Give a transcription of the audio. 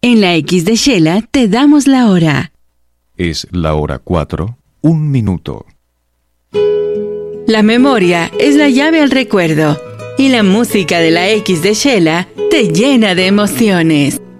En la X de Shela te damos la hora. Es la hora 4, 1 minuto. La memoria es la llave al recuerdo y la música de la X de Shela te llena de emociones.